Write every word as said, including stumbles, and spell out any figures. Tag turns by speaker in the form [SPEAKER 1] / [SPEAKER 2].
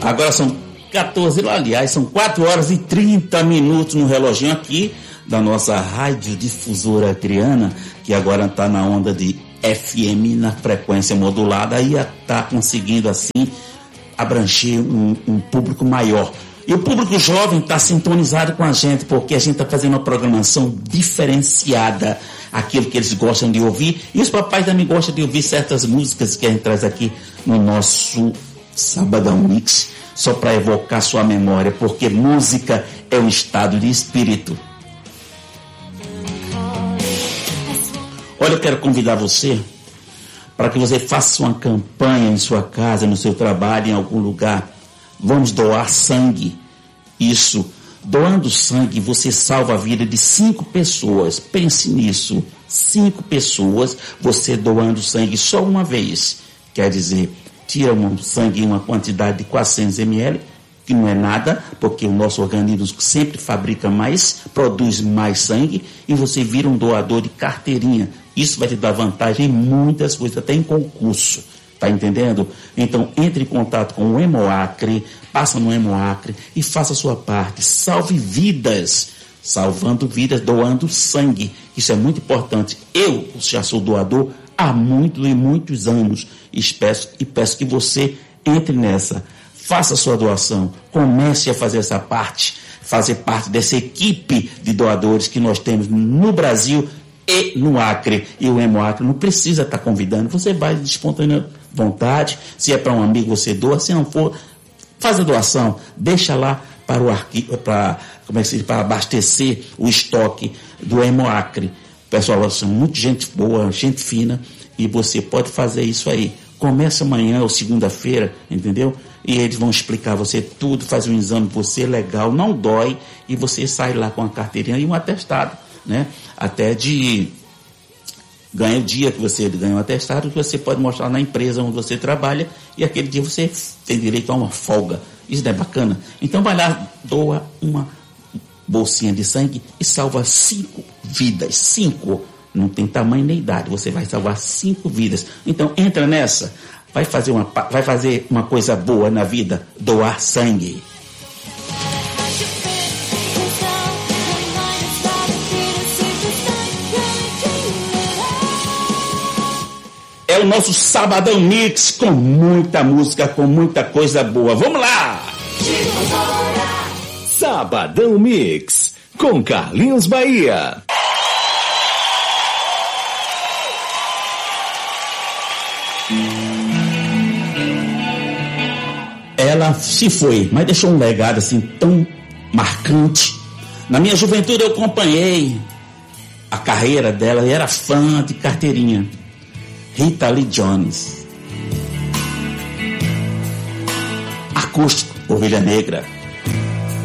[SPEAKER 1] Agora são quatorze, aliás, são quatro horas e trinta minutos no reloginho aqui da nossa rádio difusora Triana, que agora está na onda de F M na frequência modulada, aí está conseguindo assim abranger um, um público maior. E o público jovem está sintonizado com a gente, porque a gente está fazendo uma programação diferenciada, aquilo que eles gostam de ouvir, e os papais também gostam de ouvir certas músicas que a gente traz aqui no nosso Sabadão Mix, só para evocar sua memória, porque música é um estado de espírito. Olha, eu quero convidar você para que você faça uma campanha em sua casa, no seu trabalho, em algum lugar. Vamos doar sangue. Isso, doando sangue, você salva a vida de cinco pessoas. Pense nisso, cinco pessoas, você doando sangue só uma vez. Quer dizer, tira um sangue em uma quantidade de quatrocentos mililitros, que não é nada, porque o nosso organismo sempre fabrica mais, produz mais sangue, e você vira um doador de carteirinha. Isso vai te dar vantagem em muitas coisas, até em concurso. Tá entendendo? Então, entre em contato com o Hemoacre, passa no Hemoacre e faça a sua parte. Salve vidas, salvando vidas, doando sangue. Isso é muito importante. Eu já sou doador há muitos e muitos anos. E peço, e peço que você entre nessa. Faça a sua doação. Comece a fazer essa parte. Fazer parte dessa equipe de doadores que nós temos no Brasil e no Acre. E o Hemoacre não precisa estar convidando. Você vai de espontânea vontade. Se é para um amigo, você doa. Se não for, faz a doação. Deixa lá para o arquivo, para, como é que se diz, para abastecer o estoque do Hemoacre. Pessoal, são muito gente boa, gente fina, e você pode fazer isso aí. Começa amanhã ou segunda-feira, entendeu? E eles vão explicar você tudo, faz um exame por você legal, não dói, e você sai lá com a carteirinha e um atestado, né? Até de ganha o dia que você ganha um atestado, que você pode mostrar na empresa onde você trabalha, e aquele dia você tem direito a uma folga. Isso não é bacana? Então vai lá, doa uma bolsinha de sangue e salva cinco vidas. Cinco. Não tem tamanho nem idade. Você vai salvar cinco vidas. Então entra nessa. Vai fazer uma, vai fazer uma coisa boa na vida. Doar sangue. É o nosso Sabadão Mix, com muita música, com muita coisa boa. Vamos lá!
[SPEAKER 2] Sabadão Mix, com Carlinhos Bahia.
[SPEAKER 1] Ela se foi, mas deixou um legado assim tão marcante. Na minha juventude eu acompanhei a carreira dela e era fã de carteirinha. Rita Lee Jones. Acústico, Ovelha Negra.